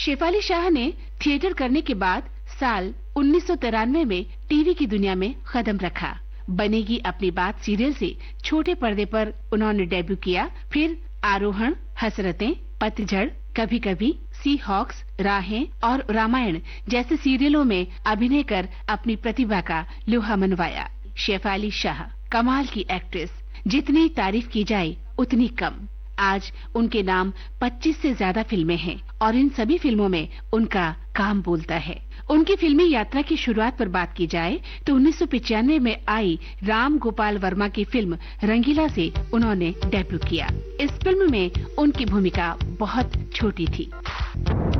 शेफाली शाह ने थिएटर करने के बाद साल 1993 में टीवी की दुनिया में कदम रखा। बनेगी अपनी बात सीरियल से छोटे पर्दे पर उन्होंने डेब्यू किया। फिर आरोहण, हसरतें, पतझड़, कभी कभी, सी हॉक्स, राहें और रामायण जैसे सीरियलों में अभिनय कर अपनी प्रतिभा का लोहा मनवाया। शेफाली शाह कमाल की एक्ट्रेस, जितनी तारीफ की जाए उतनी कम। आज उनके नाम 25 से ज्यादा फिल्में हैं और इन सभी फिल्मों में उनका काम बोलता है। उनकी फिल्मी यात्रा की शुरुआत पर बात की जाए तो 1995 में आई राम गोपाल वर्मा की फिल्म रंगीला से उन्होंने डेब्यू किया। इस फिल्म में उनकी भूमिका बहुत छोटी थी।